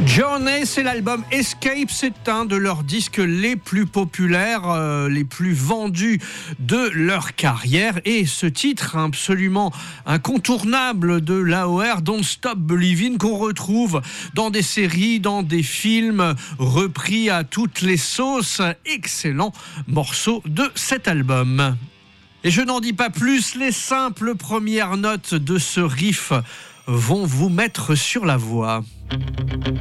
Journey, c'est l'album Escape, c'est un de leurs disques les plus populaires, les plus vendus de leur carrière. Et ce titre absolument incontournable de l'AOR, Don't Stop Believin', qu'on retrouve dans des séries, dans des films, repris à toutes les sauces. Excellent morceau de cet album. Et je n'en dis pas plus, les simples premières notes de ce riff vont vous mettre sur la voie.